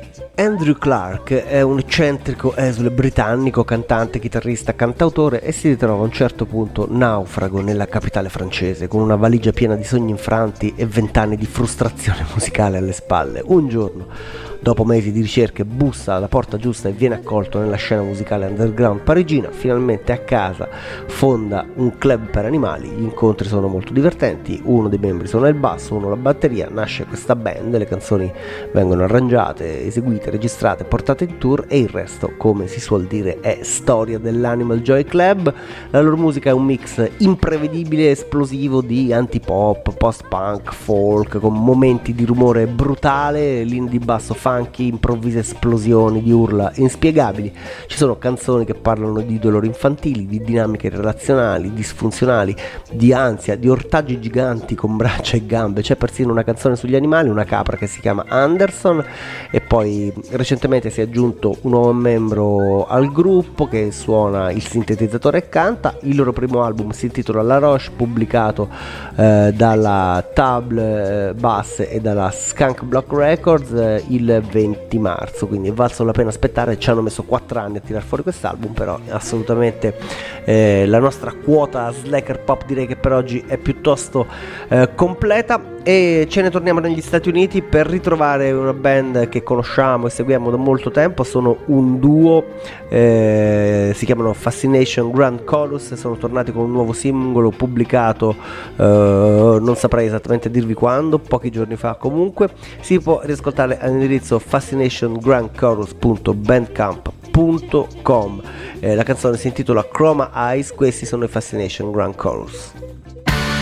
Andrew Clark è un eccentrico esule britannico, cantante, chitarrista, cantautore e si ritrova a un certo punto naufrago nella capitale francese con una valigia piena di sogni infranti e 20 anni di frustrazione musicale alle spalle. Un giorno, dopo mesi di ricerche, bussa alla porta giusta e viene accolto nella scena musicale underground parigina. Finalmente a casa fonda un club per animali, gli incontri sono molto divertenti, uno dei membri suona il basso, uno la batteria, nasce questa band, le canzoni vengono arrangiate, eseguite, registrate, portate in tour e il resto, come si suol dire, è storia dell'Animal Joy Club. La loro musica è un mix imprevedibile e esplosivo di antipop, post-punk, folk, con momenti di rumore brutale, linee di basso funky, improvvise esplosioni di urla inspiegabili. Ci sono canzoni che parlano di dolori infantili, di dinamiche relazionali, disfunzionali, di ansia, di ortaggi giganti con braccia e gambe. C'è persino una canzone sugli animali, una capra che si chiama Anderson, e poi recentemente si è aggiunto un nuovo membro al gruppo che suona il sintetizzatore e canta. Il loro primo album si intitola La Roche, pubblicato dalla Table Bass e dalla Skunk Block Records il 20 marzo, quindi è valso la pena aspettare. Ci hanno messo 4 anni a tirar fuori quest'album, però assolutamente la nostra quota slacker pop direi che per oggi è piuttosto completa. E ce ne torniamo negli Stati Uniti per ritrovare una band che conosciamo e seguiamo da molto tempo. Sono un duo, si chiamano Fascination Grand Chorus, sono tornati con un nuovo singolo pubblicato, non saprei esattamente dirvi quando, pochi giorni fa. Comunque si può riascoltare all'indirizzo fascinationgrandchorus.bandcamp.com. La canzone si intitola Chroma Eyes, questi sono i Fascination Grand Chorus.